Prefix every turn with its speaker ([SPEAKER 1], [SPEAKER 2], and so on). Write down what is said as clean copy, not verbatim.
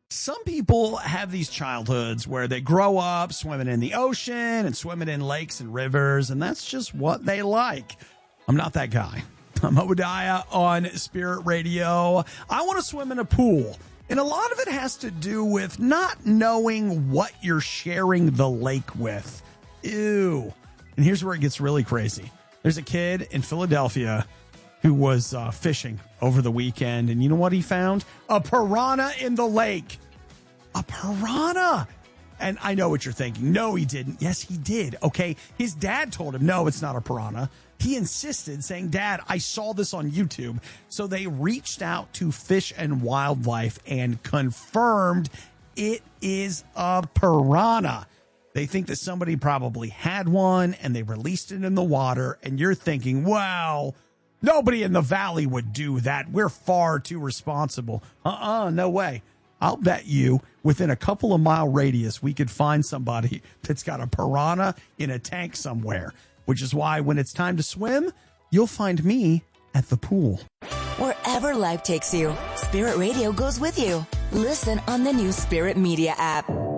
[SPEAKER 1] Some people have these childhoods where they grow up swimming in the ocean and swimming in lakes and rivers, and that's just what they like. I'm not that guy. I'm Obadiah on Spirit Radio. I want to swim in a pool, and a lot of it has to do with not knowing what you're sharing the lake with. Ew. And here's where it gets really crazy. There's a kid in Philadelphia who was fishing over the weekend, and you know what he found? A piranha in the lake. A piranha. And I know what you're thinking. No, he didn't. Yes, he did. Okay. His dad told him, no, it's not a piranha. He insisted, saying, Dad, I saw this on YouTube. So they reached out to Fish and Wildlife and confirmed it is a piranha. They think that somebody probably had one and they released it in the water. And you're thinking, wow, nobody in the valley would do that. We're far too responsible. No way. I'll bet you within a couple of mile radius, we could find somebody that's got a piranha in a tank somewhere, which is why when it's time to swim, you'll find me at the pool.
[SPEAKER 2] Wherever life takes you, Spirit Radio goes with you. Listen on the new Spirit Media app.